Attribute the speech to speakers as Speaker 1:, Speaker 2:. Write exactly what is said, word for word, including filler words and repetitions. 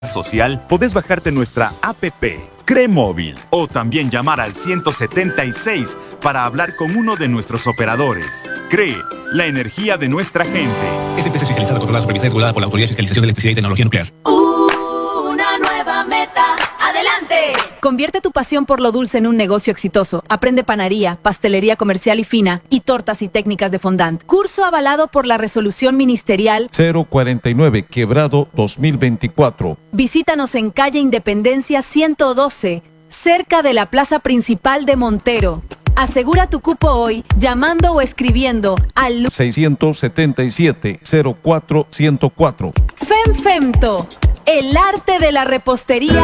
Speaker 1: social, podés bajarte nuestra app Cree Móvil o también llamar al ciento setenta y seis para hablar con uno de nuestros operadores. Cree, la energía de nuestra gente.
Speaker 2: Esta empresa es fiscalizada, controlada, supervisada y regulada por la Autoridad de Fiscalización de Electricidad y Tecnología Nuclear.
Speaker 3: Una nueva meta. ¡Adelante!
Speaker 4: Convierte tu pasión por lo dulce en un negocio exitoso. Aprende panadería, pastelería comercial y fina y tortas y técnicas de fondant. Curso avalado por la resolución ministerial
Speaker 5: cero cuarenta y nueve Quebrado dos mil veinticuatro.
Speaker 4: Visítanos en calle Independencia ciento doce, cerca de la plaza principal de Montero. Asegura tu cupo hoy llamando o escribiendo al
Speaker 5: seiscientos setenta y siete cero cuatro ciento cuatro.
Speaker 4: FEMFEMTO, el arte de la repostería.